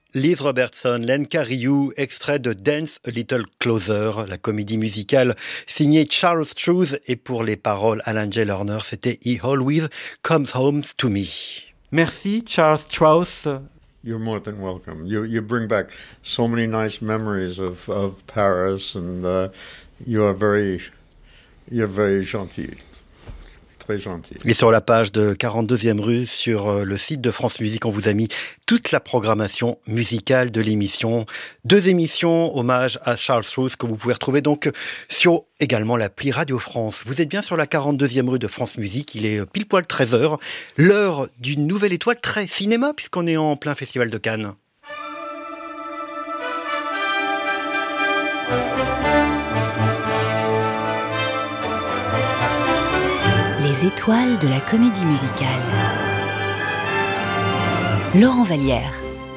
Liz Robertson, Lenka Ryu, extrait de Dance a Little Closer, la comédie musicale signée Charles Strouse, et pour les paroles Alan J. Lerner, c'était He Always Comes Home to Me. Merci Charles Strauss. You're more than welcome. You bring back so many nice memories of Paris, and you're very gentil. Et sur la page de 42e rue, sur le site de France Musique, on vous a mis toute la programmation musicale de l'émission. 2 émissions, hommage à Charles Strouse, que vous pouvez retrouver donc sur également l'appli Radio France. Vous êtes bien sur la 42e rue de France Musique, il est pile poil 13h, l'heure d'une nouvelle étoile très cinéma, puisqu'on est en plein festival de Cannes. Les étoiles de la comédie musicale. Laurent Vallière.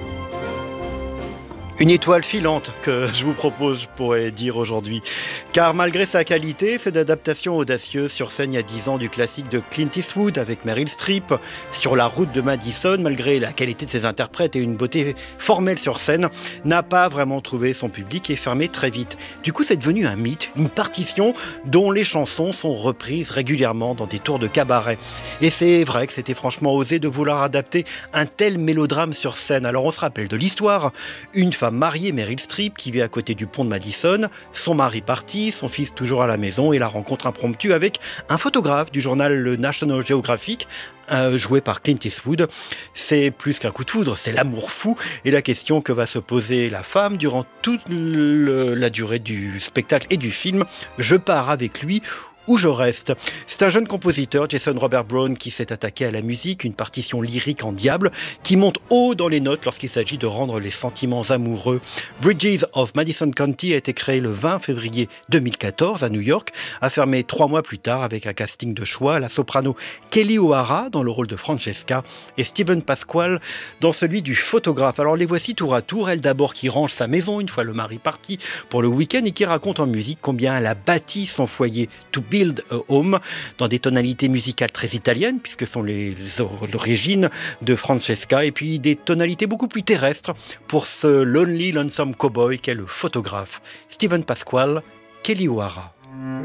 Une étoile filante que je vous propose, je pourrais dire aujourd'hui. Car malgré sa qualité, cette adaptation audacieuse sur scène il y a 10 ans du classique de Clint Eastwood avec Meryl Streep, Sur la route de Madison, malgré la qualité de ses interprètes et une beauté formelle sur scène, n'a pas vraiment trouvé son public et fermé très vite. Du coup, c'est devenu un mythe, une partition dont les chansons sont reprises régulièrement dans des tours de cabaret. Et c'est vrai que c'était franchement osé de vouloir adapter un tel mélodrame sur scène. Alors on se rappelle de l'histoire, une femme mariée, Meryl Streep, qui vit à côté du pont de Madison, son mari parti, son fils toujours à la maison, et la rencontre impromptue avec un photographe du journal le National Geographic, joué par Clint Eastwood. C'est plus qu'un coup de foudre, c'est l'amour fou, et la question que va se poser la femme durant toute la durée du spectacle et du film, je pars avec lui où je reste. C'est un jeune compositeur, Jason Robert Brown, qui s'est attaqué à la musique, une partition lyrique en diable, qui monte haut dans les notes lorsqu'il s'agit de rendre les sentiments amoureux. Bridges of Madison County a été créé le 20 février 2014 à New York, a fermé 3 mois plus tard avec un casting de choix, la soprano Kelly O'Hara dans le rôle de Francesca et Steven Pasquale dans celui du photographe. Alors les voici tour à tour, elle d'abord qui range sa maison une fois le mari parti pour le week-end et qui raconte en musique combien elle a bâti son foyer, to build a home, dans des tonalités musicales très italiennes, puisque ce sont les origines de Francesca, et puis des tonalités beaucoup plus terrestres pour ce Lonely Lonesome Cowboy qu'est le photographe Steven Pasquale, Kelly O'Hara.